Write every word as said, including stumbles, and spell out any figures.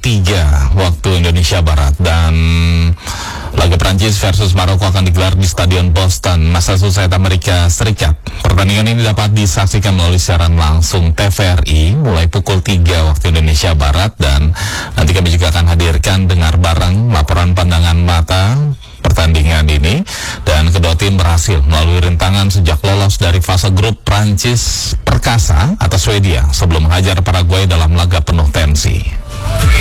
tiga waktu Indonesia Barat, dan laga Prancis versus Maroko akan digelar di Stadion Boston, Massachusetts, Amerika Serikat. Pertandingan ini dapat disaksikan melalui siaran langsung T V R I mulai pukul tiga waktu Indonesia Barat, dan nanti kami juga akan hadirkan dengar bareng laporan pandangan mata pertandingan ini. Dan kedua tim berhasil melalui rintangan sejak lolos dari fase grup Prancis perkasa atas Swedia sebelum menghajar Paraguay dalam laga penuh tensi.